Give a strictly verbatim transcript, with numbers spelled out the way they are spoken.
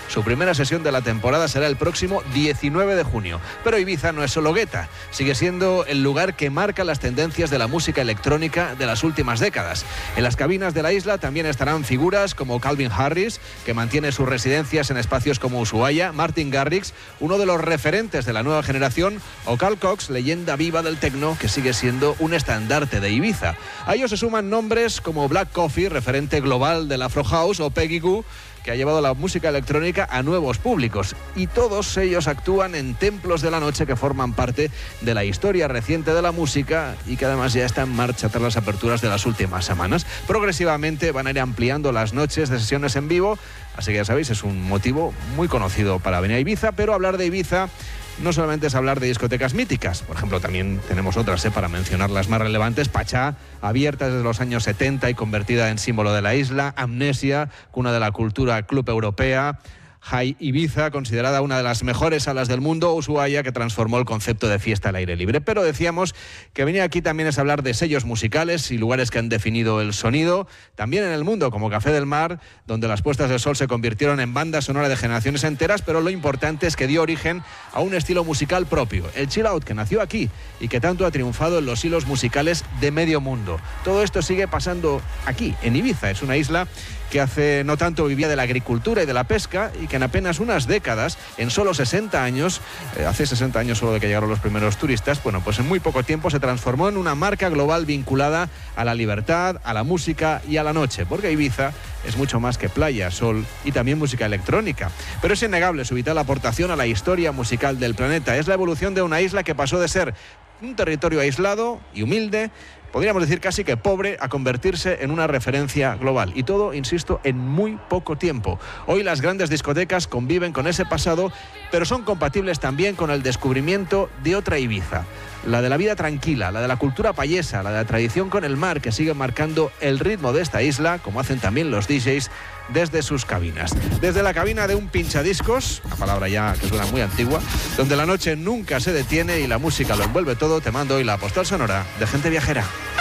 Su primera sesión de la temporada será el próximo diecinueve de junio. Pero Ibiza no es solo gueta, sigue siendo el lugar que marca las tendencias de la música electrónica de las últimas décadas. En las cabinas de la isla también estarán figuras como Calvin Harris, que mantiene sus residencias en espacios como Ushuaia, Martin Garrix, uno de los referentes de la nueva generación, o Carl Cox, leyenda viva del techno, que sigue siendo un estandarte de Ibiza. A ellos se suman nombres como Black Coffee, referente global del Afro House, o Peggy Gou, que ha llevado la música electrónica a nuevos públicos, y todos ellos actúan en templos de la noche que forman parte de la historia reciente de la música y que además ya está en marcha tras las aperturas de las últimas semanas. Progresivamente van a ir ampliando las noches de sesiones en vivo, así que ya sabéis, es un motivo muy conocido para venir a Ibiza, pero hablar de Ibiza no solamente es hablar de discotecas míticas. Por ejemplo, también tenemos otras, ¿eh? para mencionar las más relevantes. Pachá, abierta desde los años setenta y convertida en símbolo de la isla. Amnesia, cuna de la cultura club europea. High Ibiza, considerada una de las mejores salas del mundo. Ushuaia, que transformó el concepto de fiesta al aire libre. Pero decíamos que venir aquí también es hablar de sellos musicales y lugares que han definido el sonido, también en el mundo, como Café del Mar, donde las puestas de sol se convirtieron en banda sonora de generaciones enteras, pero lo importante es que dio origen a un estilo musical propio, el chill out, que nació aquí y que tanto ha triunfado en los hilos musicales de medio mundo. Todo esto sigue pasando aquí, en Ibiza. Es una isla que hace no tanto vivía de la agricultura y de la pesca, y que en apenas unas décadas, en solo sesenta años, eh, hace sesenta años solo de que llegaron los primeros turistas, bueno, pues en muy poco tiempo se transformó en una marca global vinculada a la libertad, a la música y a la noche, porque Ibiza es mucho más que playa, sol y también música electrónica. Pero es innegable su vital aportación a la historia musical del planeta. Es la evolución de una isla que pasó de ser un territorio aislado y humilde, podríamos decir casi que pobre, a convertirse en una referencia global. Y todo, insisto, en muy poco tiempo. Hoy las grandes discotecas conviven con ese pasado, pero son compatibles también con el descubrimiento de otra Ibiza. La de la vida tranquila, la de la cultura payesa, la de la tradición con el mar, que sigue marcando el ritmo de esta isla, como hacen también los D Js desde sus cabinas. Desde la cabina de un pinchadiscos, una palabra ya que suena muy antigua, donde la noche nunca se detiene y la música lo envuelve todo, te mando hoy la postal sonora de Gente Viajera.